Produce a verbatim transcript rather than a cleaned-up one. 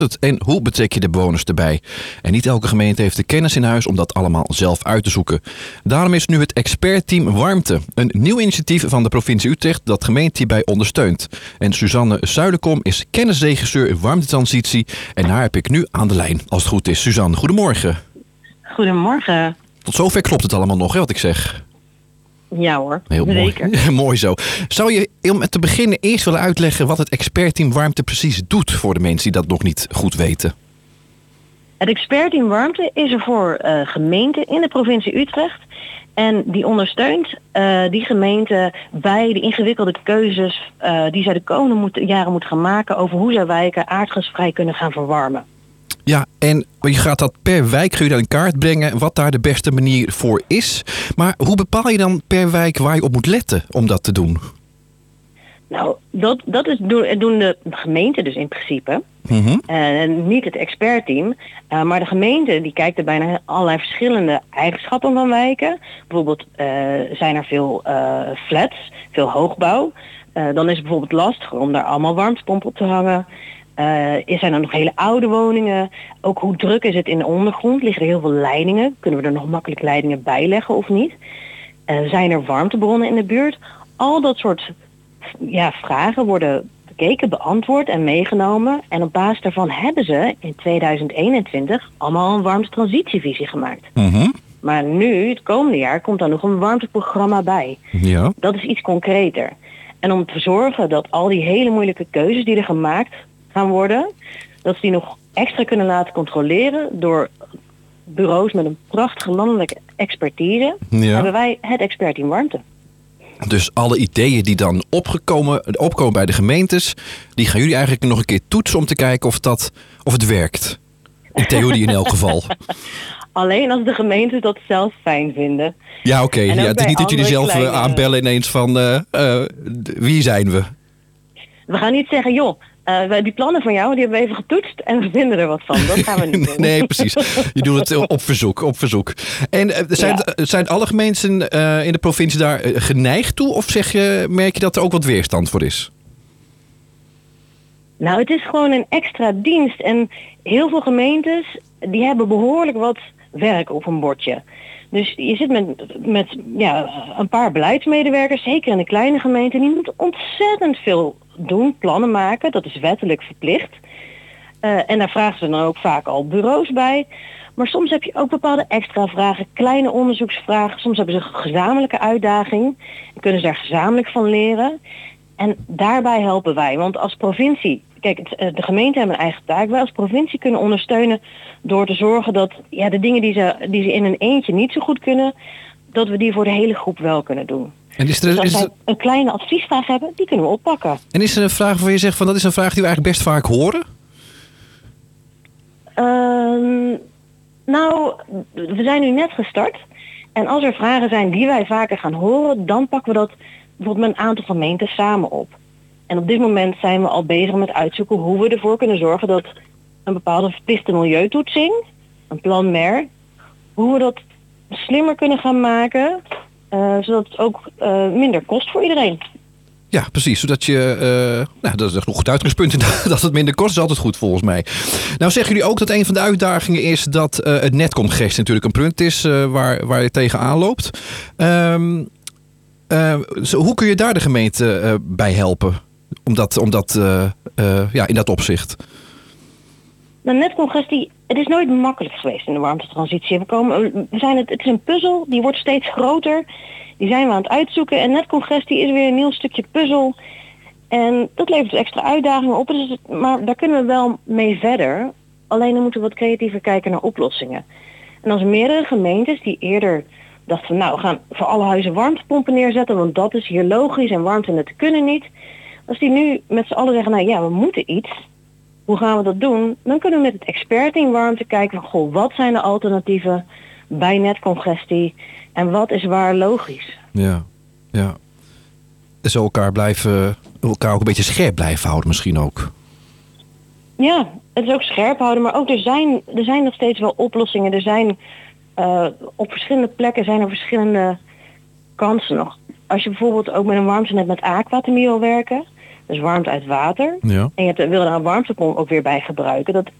En hoe betrek je de bewoners erbij? En niet elke gemeente heeft de kennis in huis om dat allemaal zelf uit te zoeken. Daarom is nu het expertteam Warmte. Een nieuw initiatief van de provincie Utrecht dat gemeente hierbij ondersteunt. En Suzanne Zuilenkom is kennisregisseur warmtetransitie. En haar heb ik nu aan de lijn, als het goed is. Suzanne, goedemorgen. Goedemorgen. Tot zover klopt het allemaal nog, hè, wat ik zeg. Ja hoor, heel zeker. Mooi. Mooi zo. Zou je om te beginnen eerst willen uitleggen wat het expertteam Warmte precies doet voor de mensen die dat nog niet goed weten? Het expertteam Warmte is er voor uh, gemeenten in de provincie Utrecht. En die ondersteunt uh, die gemeenten bij de ingewikkelde keuzes uh, die zij de komende moet, jaren moeten gaan maken over hoe zij wijken aardgasvrij kunnen gaan verwarmen. Ja, en je gaat dat per wijk kun je dan in kaart brengen wat daar de beste manier voor is. Maar hoe bepaal je dan per wijk waar je op moet letten om dat te doen? Nou, dat, dat is doen, doen de gemeenten dus in principe. Mm-hmm. Uh, niet het expertteam. Uh, maar de gemeente die kijkt er bijna allerlei verschillende eigenschappen van wijken. Bijvoorbeeld uh, zijn er veel uh, flats, veel hoogbouw. Uh, dan is het bijvoorbeeld lastiger om daar allemaal warmtepompen op te hangen. Uh, zijn er nog hele oude woningen? Ook hoe druk is het in de ondergrond? Liggen er heel veel leidingen? Kunnen we er nog makkelijk leidingen bij leggen of niet? Uh, zijn er warmtebronnen in de buurt? Al dat soort ja, vragen worden bekeken, beantwoord en meegenomen. En op basis daarvan hebben ze in tweeduizend eenentwintig allemaal een warmtetransitievisie gemaakt. Mm-hmm. Maar nu, het komende jaar, komt daar nog een warmteprogramma bij. Ja. Dat is iets concreter. En om te zorgen dat al die hele moeilijke keuzes die er gemaakt gaan worden, dat ze die nog extra kunnen laten controleren door bureaus met een prachtige landelijke expertise, Ja. hebben wij het expertteam Warmte. Dus alle ideeën die dan opgekomen, opkomen bij de gemeentes, die gaan jullie eigenlijk nog een keer toetsen om te kijken of, dat, of het werkt. In theorie in elk geval. Alleen als de gemeentes dat zelf fijn vinden. Ja, oké. Okay. Ja, het is niet dat jullie zelf kleine aanbellen ineens van uh, uh, wie zijn we? We gaan niet zeggen, joh, uh, die plannen van jou, die hebben we even getoetst en we vinden er wat van. Dat gaan we niet doen. Nee, precies. Je doet het op verzoek. Op verzoek. En uh, zijn, ja. zijn alle gemeenten uh, in de provincie daar uh, geneigd toe? Of zeg je, merk je dat er ook wat weerstand voor is? Nou, het is gewoon een extra dienst. En heel veel gemeentes, die hebben behoorlijk wat werk op een bordje. Dus je zit met, met ja, een paar beleidsmedewerkers, zeker in de kleine gemeenten, die moeten ontzettend veel doen, plannen maken. Dat is wettelijk verplicht. Uh, en daar vragen ze dan ook vaak al bureaus bij. Maar soms heb je ook bepaalde extra vragen, kleine onderzoeksvragen. Soms hebben ze een gezamenlijke uitdaging en kunnen ze daar gezamenlijk van leren. En daarbij helpen wij. Want als provincie, kijk, het, de gemeenten hebben een eigen taak. Wij als provincie kunnen ondersteunen door te zorgen dat ja, de dingen die ze, die ze in een eentje niet zo goed kunnen, dat we die voor de hele groep wel kunnen doen. En is er, dus als is wij er, een kleine adviesvraag hebben, die kunnen we oppakken. En is er een vraag waar je zegt van dat is een vraag die we eigenlijk best vaak horen? Um, nou, we zijn nu net gestart. En als er vragen zijn die wij vaker gaan horen, dan pakken we dat bijvoorbeeld met een aantal gemeenten samen op. En op dit moment zijn we al bezig met uitzoeken hoe we ervoor kunnen zorgen dat een bepaalde verplichte milieutoetsing, een plan M E R, hoe we dat slimmer kunnen gaan maken, uh, zodat het ook uh, minder kost voor iedereen. Ja, precies. Zodat je, uh, nou, dat is een goed uitgangspunt, dat het minder kost is altijd goed volgens mij. Nou zeggen jullie ook dat een van de uitdagingen is dat uh, het netcongres natuurlijk een punt is uh, waar, waar je tegenaan loopt. Um, uh, zo, hoe kun je daar de gemeente uh, bij helpen? Om dat, om dat, uh, uh, ja, in dat opzicht. De netcongres, die, het is nooit makkelijk geweest in de warmtetransitie. We komen, we zijn het, het is een puzzel, die wordt steeds groter. Die zijn we aan het uitzoeken. En netcongres die is weer een nieuw stukje puzzel. En dat levert extra uitdagingen op. Dus, maar daar kunnen we wel mee verder. Alleen dan moeten we wat creatiever kijken naar oplossingen. En als meerdere gemeentes die eerder dachten van nou, we gaan voor alle huizen warmtepompen neerzetten, want dat is hier logisch en warmtenetten kunnen niet. Als die nu met z'n allen zeggen, nou ja, we moeten iets. Hoe gaan we dat doen? Dan kunnen we met het expertteam Warmte kijken van, goh, wat zijn de alternatieven bij netcongestie en wat is waar logisch? Ja, ja. Dus elkaar blijven, elkaar ook een beetje scherp blijven houden misschien ook. Ja, het is ook scherp houden, maar ook er zijn, er zijn nog steeds wel oplossingen. Er zijn uh, op verschillende plekken zijn er verschillende kansen nog. Als je bijvoorbeeld ook met een warmtenet met Aquaterm wil werken, dus warmte uit water. Ja. En je hebt, wil daar een warmtepomp ook weer bij gebruiken. Dat